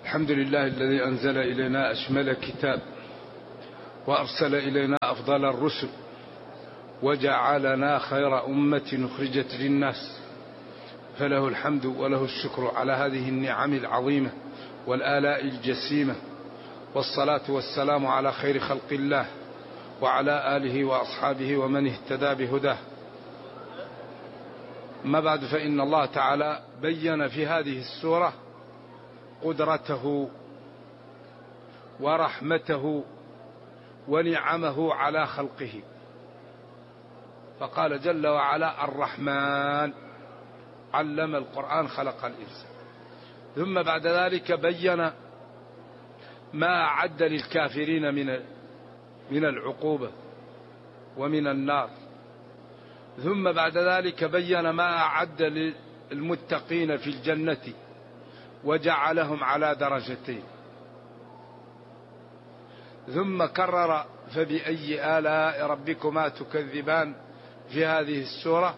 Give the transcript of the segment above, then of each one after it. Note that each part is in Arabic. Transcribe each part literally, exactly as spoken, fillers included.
الحمد لله الذي أنزل إلينا أشمل كتاب وأرسل إلينا أفضل الرسل وجعلنا خير أمة أخرجت للناس، فله الحمد وله الشكر على هذه النعم العظيمة والآلاء الجسيمة، والصلاة والسلام على خير خلق الله وعلى آله وأصحابه ومن اهتدى بهداه. ما بعد، فإن الله تعالى بين في هذه السورة قدرته ورحمته ونعمه على خلقه، فقال جل وعلا: الرحمن علم القرآن خلق الإنسان. ثم بعد ذلك بين ما أعد للكافرين من من العقوبة ومن النار. ثم بعد ذلك بين ما أعد للمتقين في الجنة وجعلهم على درجتين. ثم كرر: فبأي آلاء ربكما تكذبان في هذه السورة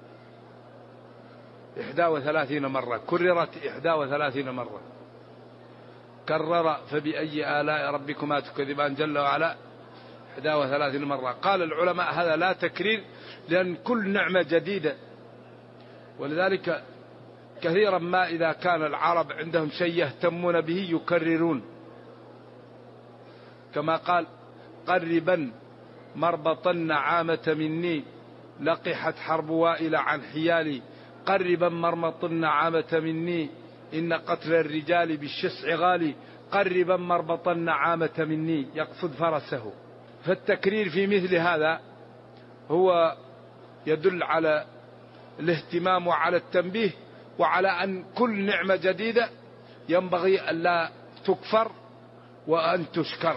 إحدى وثلاثين مرة، كررت إحدى وثلاثين مرة، كرر فبأي آلاء ربكما تكذبان جل وعلا إحدى وثلاثين مرة. قال العلماء هذا لا تكرير، لأن كل نعمة جديدة، ولذلك كثيرا ما إذا كان العرب عندهم شيء يهتمون به يكررون، كما قال: قربا مربطا نعامة مني لقحت حرب وائل عن حيالي، قربا مربطا نعامة مني إن قتل الرجال بالشسع غالي، قربا مربطا نعامة مني يقصد فرسه. فالتكرير في مثل هذا هو يدل على الاهتمام وعلى التنبيه، وعلى أن كل نعمة جديدة ينبغي أن لا تكفر وأن تشكر.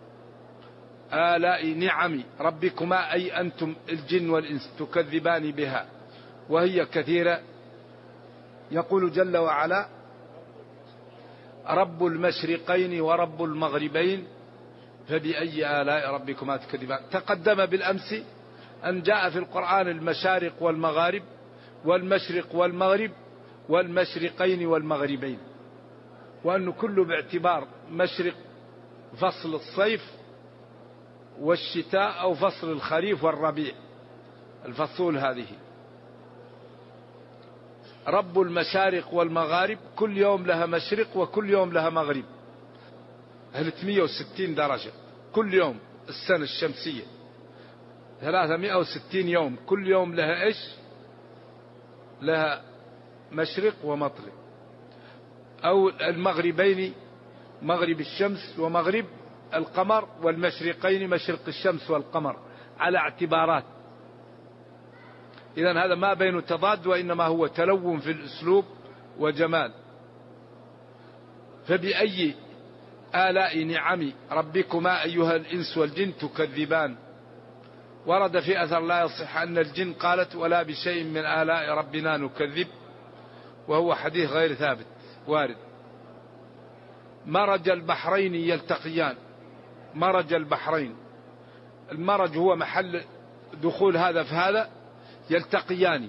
آلاء نعم ربكما أي أنتم الجن والإنس تكذبان بها، وهي كثيرة. يقول جل وعلا: رب المشرقين ورب المغربين فبأي آلاء ربكما تكذبان. تقدم بالأمس أن جاء في القرآن المشارق والمغارب والمشرق والمغرب والمشرقين والمغربين، وأنه كله باعتبار مشرق فصل الصيف والشتاء أو فصل الخريف والربيع، الفصول هذه. رب المشارق والمغارب كل يوم لها مشرق وكل يوم لها مغرب، ثلاثمئة وستين درجة كل يوم. السنة الشمسية ثلاثمئة وستين يوم، كل يوم لها إيش؟ لها مشرق ومطلع. أو المغربين مغرب الشمس ومغرب القمر، والمشرقين مشرق الشمس والقمر، على اعتبارات. إذن هذا ما بين تضاد، وإنما هو تلون في الأسلوب وجمال. فبأي آلاء نعم ربكما أيها الإنس والجن تكذبان. ورد في أثر لا يصح أن الجن قالت: ولا بشيء من آلاء ربنا نكذب، وهو حديث غير ثابت وارد. مرج البحرين يلتقيان. مرج البحرين، المرج هو محل دخول هذا في هذا، يلتقيان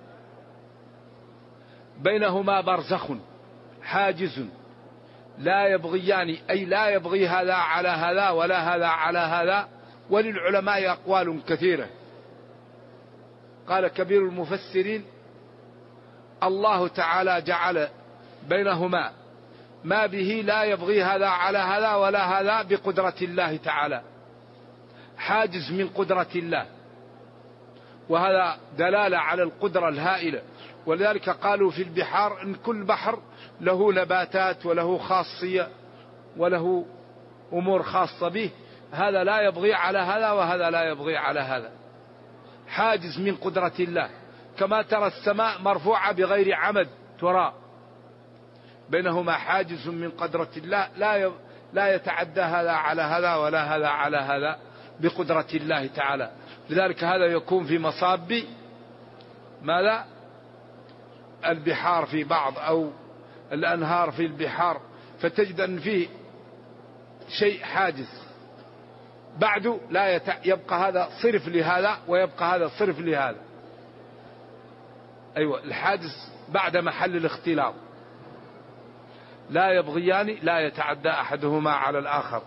بينهما برزخ حاجز لا يبغيان، أي لا يبغي هذا على هذا ولا هذا على هذا. وللعلماء أقوال كثيرة. قال كبير المفسرين: الله تعالى جعل بينهما ما به لا يبغي هذا على هذا ولا هذا بقدرة الله تعالى، حاجز من قدرة الله، وهذا دلالة على القدرة الهائلة. ولذلك قالوا في البحار إن كل بحر له نباتات وله خاصية وله أمور خاصة به، هذا لا يبغي على هذا وهذا لا يبغي على هذا، حاجز من قدرة الله. كما ترى السماء مرفوعة بغير عمد ترى، بينهما حاجز من قدرة الله، لا لا يتعدى هذا على هذا ولا هذا على هذا بقدرة الله تعالى. لذلك هذا يكون في مصاب ماذا؟ البحار في بعض، أو الأنهار في البحار، فتجد أن فيه شيء حاجز، بعده لا يت... يبقى هذا صرف لهذا ويبقى هذا صرف لهذا. أيوة، الحاجز بعد محل الاختلاط. لا يبغيان لا يتعدى أحدهما على الآخر.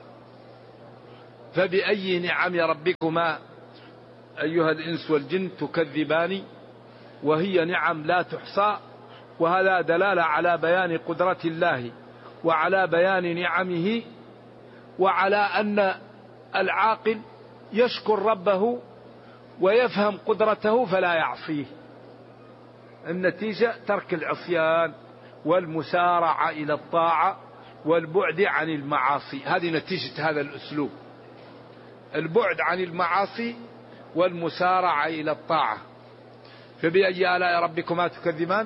فبأي نعم ربكما أيها الإنس والجن تكذبان، وهي نعم لا تحصى. وهذا دلالة على بيان قدرة الله وعلى بيان نعمه، وعلى أن العاقل يشكر ربه ويفهم قدرته فلا يعصيه. النتيجة ترك العصيان والمسارعة إلى الطاعة والبعد عن المعاصي. هذه نتيجة هذا الأسلوب، البعد عن المعاصي والمسارعة إلى الطاعة. فبأي آلاء ربكما تكذبان.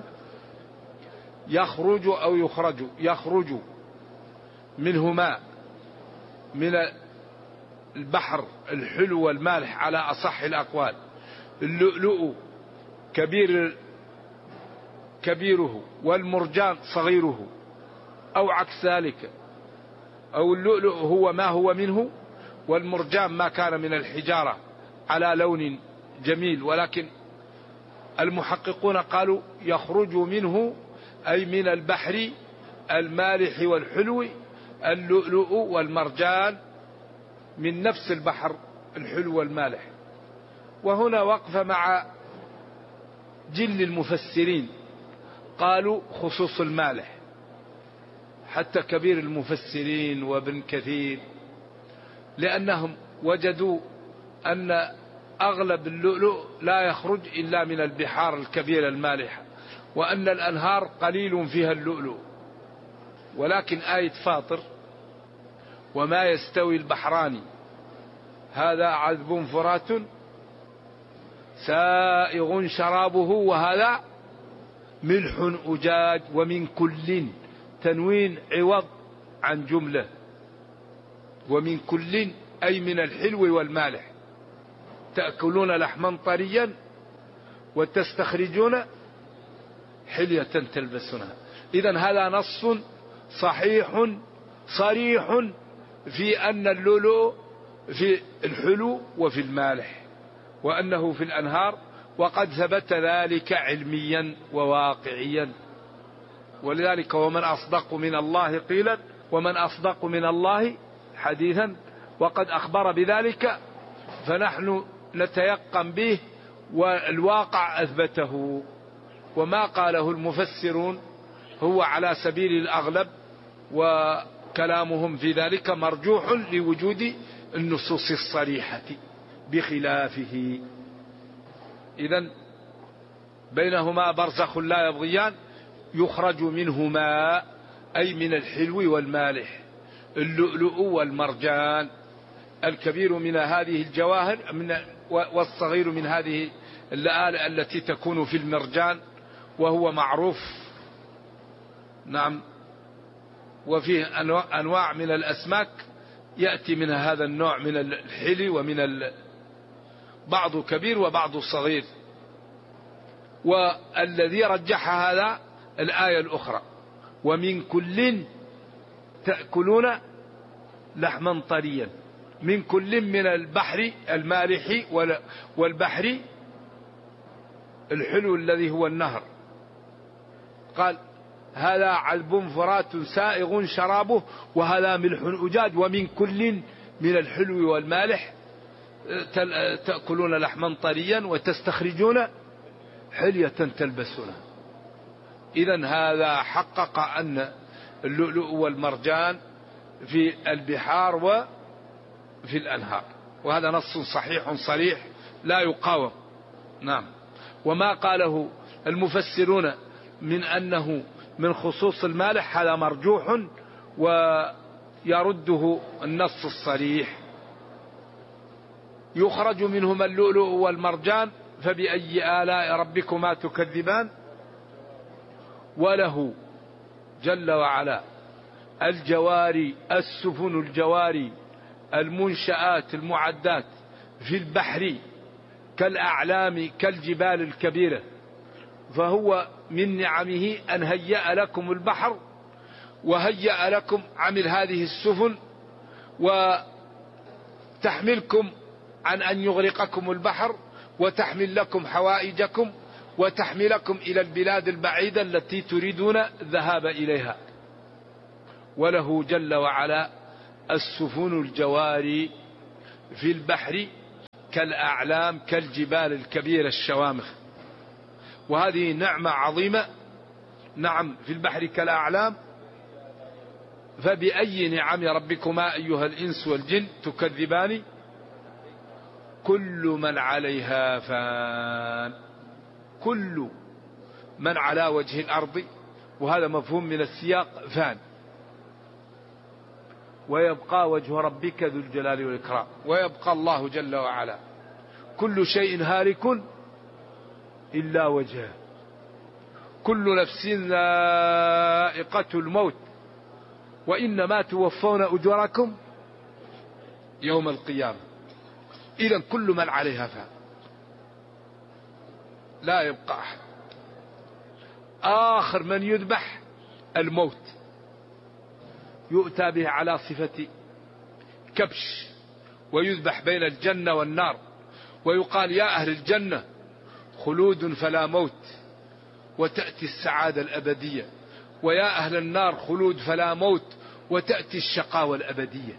يخرج أو يخرج، يخرج منهما من البحر الحلو والمالح على أصح الأقوال. اللؤلؤ كبير كبيره والمرجان صغيره، أو عكس ذلك، أو اللؤلؤ هو ما هو منه والمرجان ما كان من الحجارة على لون جميل. ولكن المحققون قالوا يخرج منه أي من البحر المالح والحلو اللؤلؤ والمرجان من نفس البحر الحلو والمالح. وهنا وقفة مع جل المفسرين، قالوا خصوص المالح، حتى كبير المفسرين وابن كثير، لأنهم وجدوا أن أغلب اللؤلؤ لا يخرج إلا من البحار الكبيرة المالحة، وأن الأنهار قليل فيها اللؤلؤ. ولكن آية فاطر وما يستوي البحران هذا عذب فرات سائغ شرابه وهذا ملح أجاج ومن كل، تنوين عوض عن جملة، ومن كل أي من الحلو والمالح، تأكلون لحما طريا وتستخرجون حلية تلبسونها. إذن هذا نص صحيح صريح في أن اللؤلؤ في الحلو وفي المالح، وأنه في الأنهار، وقد ثبت ذلك علميا وواقعيا. ولذلك ومن أصدق من الله قيلا ومن أصدق من الله حديثا، وقد أخبر بذلك فنحن نتيقن به والواقع أثبته. وما قاله المفسرون هو على سبيل الأغلب، وكلامهم في ذلك مرجوح لوجود النصوص الصريحة بخلافه. إذن بينهما برزخ لا يبغيان، يخرج منهما أي من الحلو والمالح اللؤلؤ والمرجان، الكبير من هذه الجواهر من والصغير من هذه اللآلئ التي تكون في المرجان، وهو معروف. نعم. وفيه أنواع من الأسماك يأتي منها هذا النوع من الحلي، ومن ال... بعض كبير وبعض صغير. والذي رجح هذا الآية الأخرى ومن كل تأكلون لحما طريا، من كل من البحر المالح والبحر الحلو الذي هو النهر. قال هذا عذب فرات سائغ شرابه وهذا ملح أجاج ومن كل من الحلو والمالح تأكلون لحما طريا وتستخرجون حلية تلبسونها. إذن هذا حقق أن اللؤلؤ والمرجان في البحار وفي الأنهار، وهذا نص صحيح صريح لا يقاوم. نعم. وما قاله المفسرون من أنه من خصوص المالح هذا مرجوح ويرده النص الصريح. يخرج منهما اللؤلؤ والمرجان فبأي آلاء ربكما تكذبان. وله جل وعلا الجواري السفن الجواري المنشآت المعدات في البحر كالأعلام كالجبال الكبيرة، فهو من نعمه أن هيأ لكم البحر وهيأ لكم عمل هذه السفن وتحملكم عن أن يغرقكم البحر، وتحمل لكم حوائجكم وتحملكم إلى البلاد البعيدة التي تريدون الذهاب إليها. وله جل وعلا السفن الجواري في البحر كالأعلام كالجبال الكبيرة الشوامخ. وهذه نعمة عظيمة. نعم، في البحر كالأعلام. فبأي نعم ربكما أيها الإنس والجن تكذبان. كل من عليها فان. كل من على وجه الأرض، وهذا مفهوم من السياق، فان. ويبقى وجه ربك ذو الجلال والإكرام. ويبقى الله جل وعلا. كل شيء هالك إلا وجهه. كل نفس ذائقة الموت وإنما توفون أجوركم يوم القيامة. إذن كل من عليها فان، لا يبقى أحد. آخر من يذبح الموت، يؤتى به على صفة كبش ويذبح بين الجنة والنار، ويقال يا أهل الجنة خلود فلا موت وتأتي السعادة الأبدية، ويا أهل النار خلود فلا موت وتأتي الشقاوة الأبدية.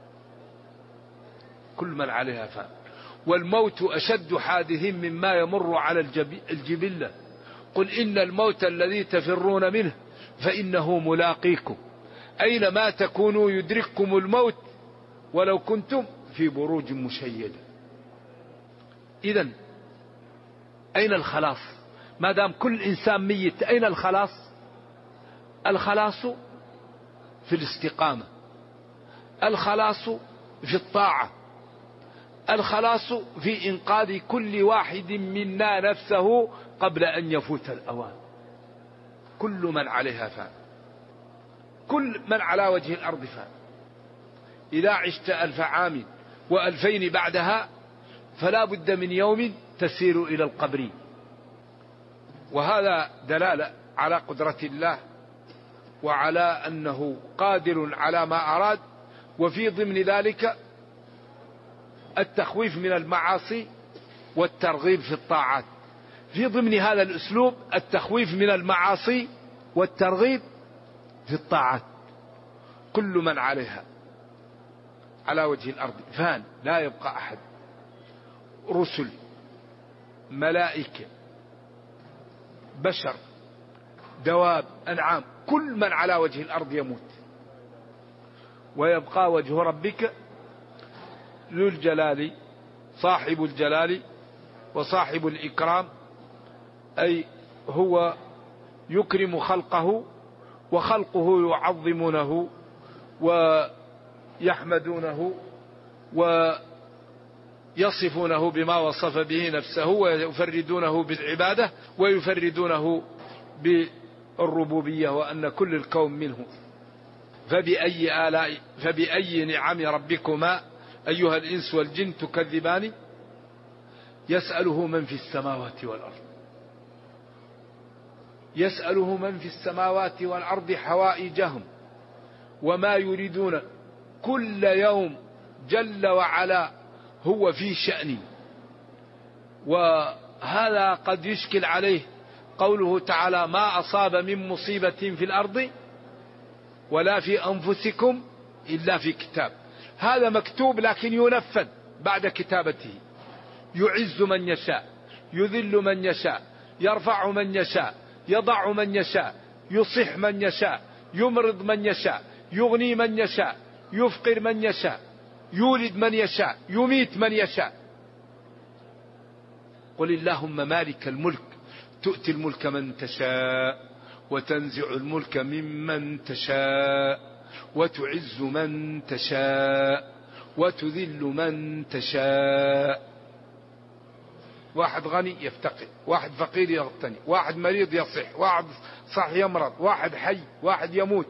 كل من عليها فان. والموت أشد حادث مما يمر على الجبلة. قل إن الموت الذي تفرون منه فإنه ملاقيكم أينما تكونوا يدرككم الموت ولو كنتم في بروج مشيدة. إذن أين الخلاص؟ ما دام كل إنسان ميت، أين الخلاص؟ الخلاص في الاستقامة، الخلاص في الطاعة، الخلاص في إنقاذ كل واحد منا نفسه قبل أن يفوت الأوان. كل من عليها فان. كل من على وجه الأرض فان. إذا عشت ألف عام وألفين بعدها فلا بد من يوم تسير إلى القبر. وهذا دلالة على قدرة الله وعلى أنه قادر على ما أراد. وفي ضمن ذلك التخويف من المعاصي والترغيب في الطاعات. في ضمن هذا الأسلوب التخويف من المعاصي والترغيب في الطاعات. كل من عليها على وجه الأرض فان، لا يبقى أحد. رسل، ملائكة، بشر، دواب، أنعام، كل من على وجه الأرض يموت. ويبقى وجه ربك ذو الجلال، صاحب الجلال وصاحب الإكرام، أي هو يكرم خلقه وخلقه يعظمونه ويحمدونه ويصفونه بما وصف به نفسه ويفردونه بالعبادة ويفردونه بالربوبية وأن كل الكون منه. فبأي آلاء فبأي نعم ربكما أيها الإنس والجن تكذبان. يسأله من في السماوات والأرض. يسأله من في السماوات والأرض حوائجهم وما يريدون. كل يوم جل وعلا هو في شأن. وهذا قد يشكل عليه قوله تعالى ما أصاب من مصيبة في الأرض ولا في أنفسكم إلا في كتاب. هذا مكتوب لكن ينفذ بعد كتابته. يعز من يشاء، يذل من يشاء، يرفع من يشاء، يضع من يشاء، يصح من يشاء، يمرض من يشاء، يغني من يشاء، يفقر من يشاء، يولد من يشاء، يميت من يشاء. قل اللهم مالك الملك تؤتي الملك من تشاء وتنزع الملك ممن تشاء وتعز من تشاء وتذل من تشاء. واحد غني يفتقر، واحد فقير يغتني، واحد مريض يصح، واحد صح يمرض، واحد حي، واحد يموت.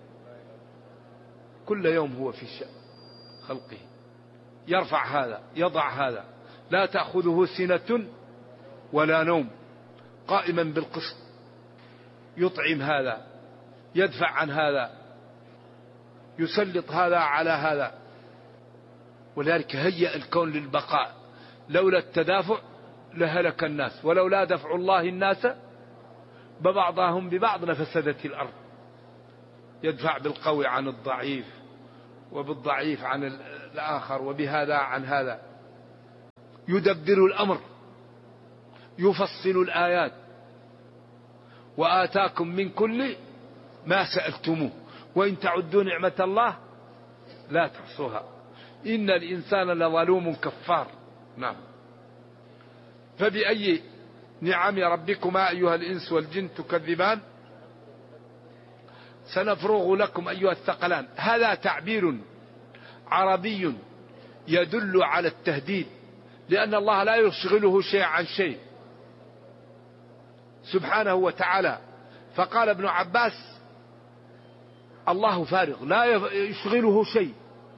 كل يوم هو في شأن خلقه. يرفع هذا يضع هذا، لا تأخذه سنة ولا نوم، قائما بالقسط، يطعم هذا، يدفع عن هذا، يسلط هذا على هذا. ولذلك هيأ الكون للبقاء. لولا التدافع لهلك الناس ولولا دفع الله الناس ببعضهم ببعض لفسدت الأرض. يدفع بالقوي عن الضعيف، وبالضعيف عن الآخر، وبهذا عن هذا. يدبر الأمر، يفصل الآيات، وآتاكم من كل ما سألتموه وإن تعدوا نعمة الله لا تحصوها إن الإنسان لظلوم كفار. نعم. فبأي نعم ربكما أيها الإنس والجن تكذبان. سنفرغ لكم أيها الثقلان. هذا تعبير عربي يدل على التهديد، لأن الله لا يشغله شيء عن شيء سبحانه وتعالى. فقال ابن عباس الله فارغ لا يشغله شيء،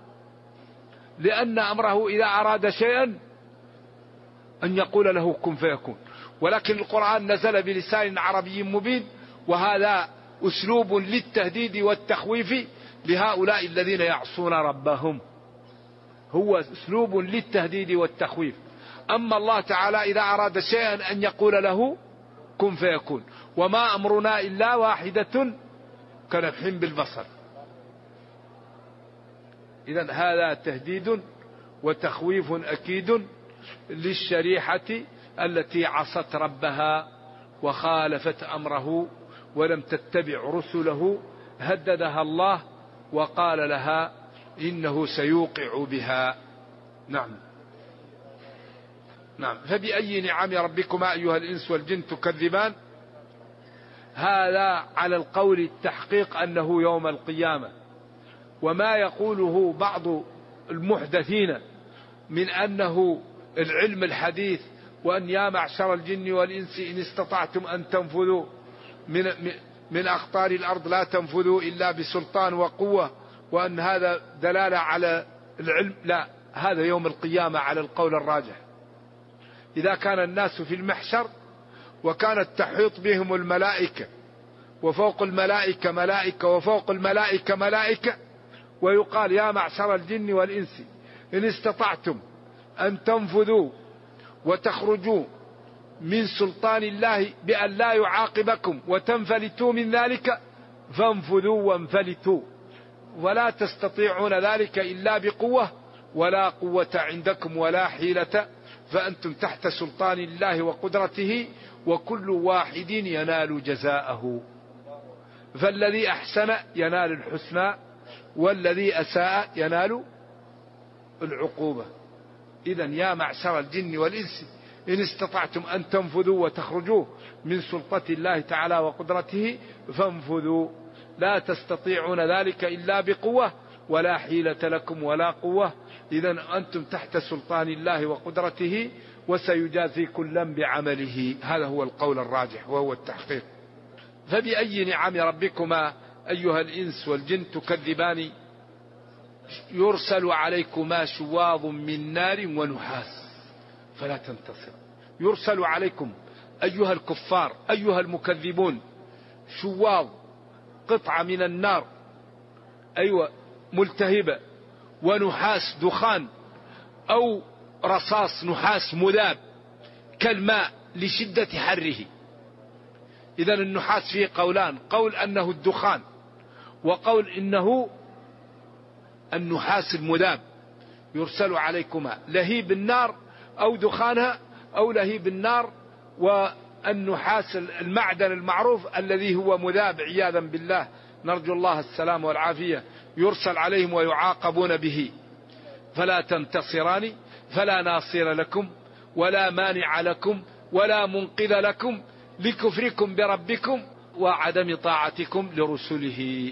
لأن أمره إذا أراد شيئا أن يقول له كن فيكون. ولكن القرآن نزل بلسان عربي مبين، وهذا أسلوب للتهديد والتخويف لهؤلاء الذين يعصون ربهم، هو أسلوب للتهديد والتخويف. أما الله تعالى إذا أراد شيئا أن يقول له كن فيكون. وما أمرنا إلا واحدة كلمح بالبصر. إذن هذا تهديد وتخويف أكيد للشريحة التي عصت ربها وخالفت أمره ولم تتبع رسله. هددها الله وقال لها إنه سيوقع بها. نعم. نعم. فبأي نعم ربكما أيها الإنس والجن تكذبان. هذا على القول التحقيق أنه يوم القيامة. وما يقوله بعض المحدثين من أنه العلم الحديث، وأن يا معشر الجن والإنس إن استطعتم أن تنفذوا من, من أقطار الأرض لا تنفذوا إلا بسلطان وقوة، وأن هذا دلالة على العلم. لا، هذا يوم القيامة على القول الراجح. إذا كان الناس في المحشر وكانت تحيط بهم الملائكة، وفوق الملائكة ملائكة، وفوق الملائكة ملائكة، ويقال يا معشر الجن والإنس إن استطعتم أن تنفذوا وتخرجوا من سلطان الله بأن لا يعاقبكم وتنفلتوا من ذلك فانفذوا وانفلتوا، ولا تستطيعون ذلك إلا بقوة، ولا قوة عندكم ولا حيلة، فأنتم تحت سلطان الله وقدرته، وكل واحد ينال جزاءه. فالذي أحسن ينال الحسنى، والذي أساء ينال العقوبة. إذن يا معشر الجن والإنس إن استطعتم أن تنفذوا وتخرجوا من سلطة الله تعالى وقدرته فانفذوا، لا تستطيعون ذلك إلا بقوة، ولا حيلة لكم ولا قوة. إذن أنتم تحت سلطان الله وقدرته، وسيجازي كلا بعمله. هذا هو القول الراجح وهو التحقيق. فبأي نعم ربكما أيها الإنس والجن تكذبان. يرسل عليكما شواظ من نار ونحاس فلا تنتصر. يرسل عليكم أيها الكفار أيها المكذبون شواظ، قطعة من النار، أيوة ملتهبة، ونحاس دخان أو رصاص نحاس مذاب كالماء لشدة حره. إذن النحاس فيه قولان، قول أنه الدخان، وقول إنه النحاس المذاب. يرسل عليكما لهيب النار أو دخانها أو لهيب النار، والنحاس المعدن المعروف الذي هو مذاب عياذا بالله، نرجو الله السلام والعافية، يرسل عليهم ويعاقبون به. فلا تنتصران، فلا ناصر لكم ولا مانع لكم ولا منقذ لكم لكفركم بربكم وعدم طاعتكم لرسله.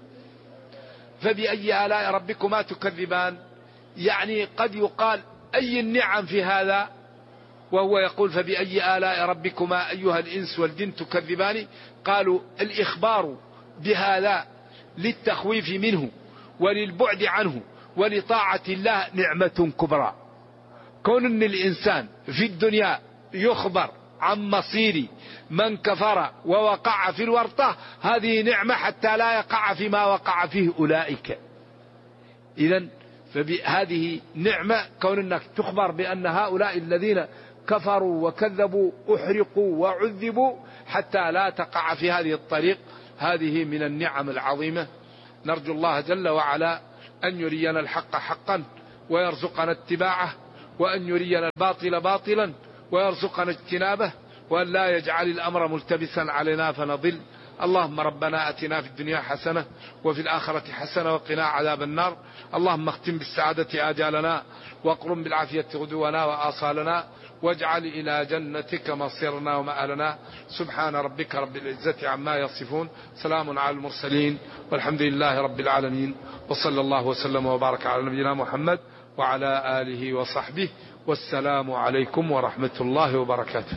فبأي آلاء ربكما تكذبان. يعني قد يقال أي النعم في هذا، وهو يقول فبأي آلاء ربكما أيها الإنس والجن تكذبان. قالوا الإخبار بهذا للتخويف منه وللبعد عنه ولطاعة الله نعمة كبرى. كون أن الإنسان في الدنيا يخبر عن مصير من كفر ووقع في الورطة، هذه نعمة حتى لا يقع فيما وقع فيه أولئك. إذن فهذه نعمة كون أنك تخبر بأن هؤلاء الذين كفروا وكذبوا أحرقوا وعذبوا حتى لا تقع في هذه الطريق. هذه من النعم العظيمة. نرجو الله جل وعلا أن يرينا الحق حقا ويرزقنا اتباعه، وأن يرينا الباطل باطلا ويرزقنا اجتنابه، وأن لا يجعل الأمر ملتبسا علينا فنضل. اللهم ربنا أتنا في الدنيا حسنة وفي الآخرة حسنة وقنا عذاب النار. اللهم اختم بالسعادة آجالنا واقرم بالعافية غدونا وآصالنا، واجعل إلى جنتك مصيرنا ومآلنا. سبحان ربك رب العزة عما يصفون، سلام على المرسلين، والحمد لله رب العالمين، وصلى الله وسلم وبارك على نبينا محمد وعلى آله وصحبه، والسلام عليكم ورحمة الله وبركاته.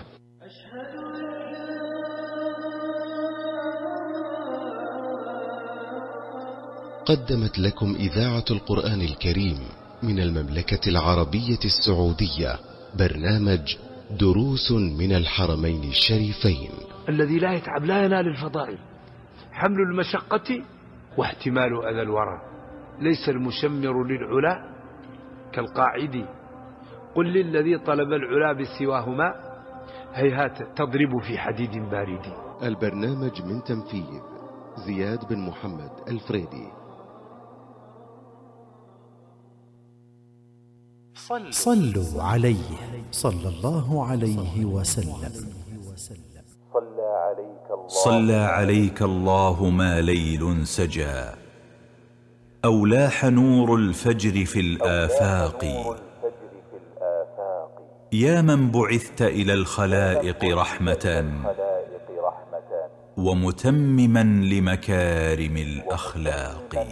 قدمت لكم إذاعة القرآن الكريم من المملكة العربية السعودية برنامج دروس من الحرمين الشريفين. الذي لا يتعب لا ينال الفضائل. حمل المشقة واحتمال أذى الورى، ليس المشمر للعلا كالقاعد. قل للذي طلب العلا بسواهما هيهات تضرب في حديد بارد. البرنامج من تنفيذ زياد بن محمد الفريدي. صلوا عليه صلى الله عليه وسلم. صلى عليك الله ما ليل سجى، أو لاح نور الفجر في الآفاق، يا من بعثت إلى الخلائق رحمة ومتمما لمكارم الأخلاق.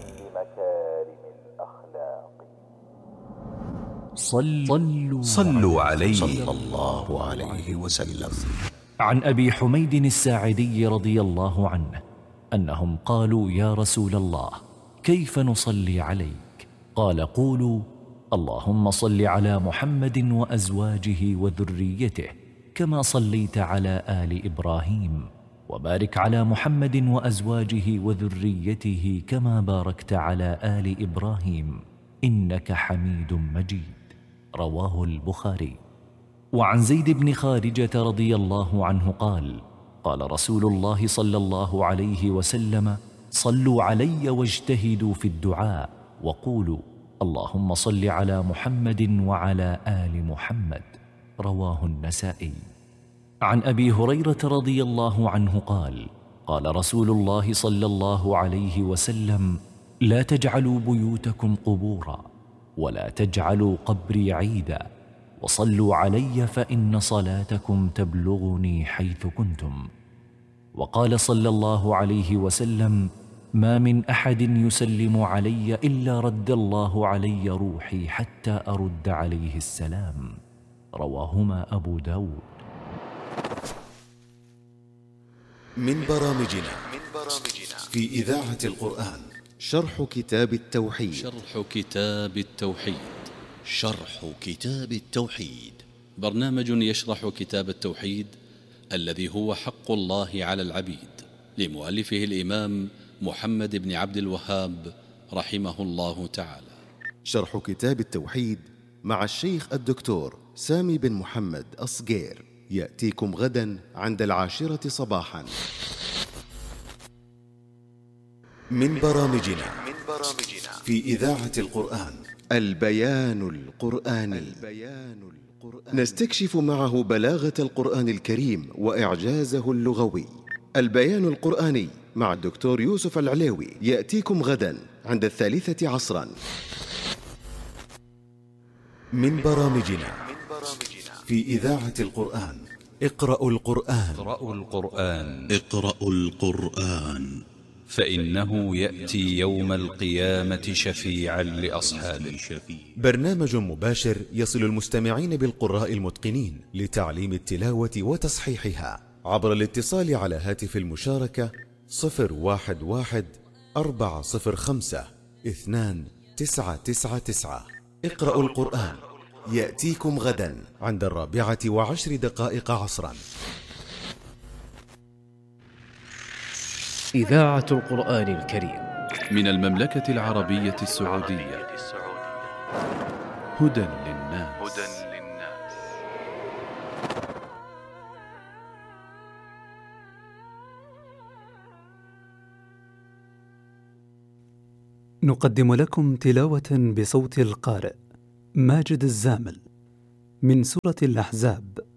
صلوا, صلوا عليه صلى الله عليه وسلم. عن أبي حميد الساعدي رضي الله عنه أنهم قالوا: يا رسول الله، كيف نصلي عليك؟ قال: قولوا: اللهم صل على محمد وأزواجه وذريته كما صليت على آل إبراهيم، وبارك على محمد وأزواجه وذريته كما باركت على آل إبراهيم إنك حميد مجيد. رواه البخاري. وعن زيد بن خارجة رضي الله عنه قال: قال رسول الله صلى الله عليه وسلم: صلوا علي واجتهدوا في الدعاء، وقولوا: اللهم صل على محمد وعلى آل محمد. رواه النسائي. عن أبي هريرة رضي الله عنه قال: قال رسول الله صلى الله عليه وسلم: لا تجعلوا بيوتكم قبورا، ولا تجعلوا قبري عيدا، وصلوا علي فإن صلاتكم تبلغني حيث كنتم. وقال صلى الله عليه وسلم: ما من أحد يسلم علي إلا رد الله علي روحي حتى أرد عليه السلام. رواهما أبو داود. من برامجنا في إذاعة القرآن شرح كتاب التوحيد. شرح كتاب التوحيد. شرح كتاب التوحيد برنامج يشرح كتاب التوحيد الذي هو حق الله على العبيد، لمؤلفه الإمام محمد بن عبد الوهاب رحمه الله تعالى. شرح كتاب التوحيد مع الشيخ الدكتور سامي بن محمد الصقير يأتيكم غدا عند العاشرة صباحا. من برامجنا في إذاعة القرآن البيان القرآني. نستكشف معه بلاغة القرآن الكريم وإعجازه اللغوي. البيان القرآني مع الدكتور يوسف العليوي يأتيكم غدا عند الثالثة عصرا. من برامجنا في إذاعة القرآن اقرأوا القرآن. اقرأوا القرآن. اقرأوا القرآن فإنه يأتي يوم القيامة شفيعا لأصحابه. برنامج مباشر يصل المستمعين بالقراء المتقنين لتعليم التلاوة وتصحيحها عبر الاتصال على هاتف المشاركة صفر واحد واحد أربعة صفر خمسة اثنان تسعة تسعة تسعة. اقرأوا القرآن يأتيكم غدا عند الرابعة وعشر دقائق عصرا. إذاعة القرآن الكريم من المملكة العربية السعودية. هدى للناس. نقدم لكم تلاوة بصوت القارئ ماجد الزامل من سورة الأحزاب